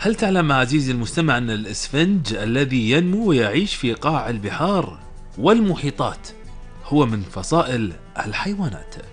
هل تعلم عزيزي المستمع أن الإسفنج الذي ينمو ويعيش في قاع البحار والمحيطات هو من فصائل الحيوانات؟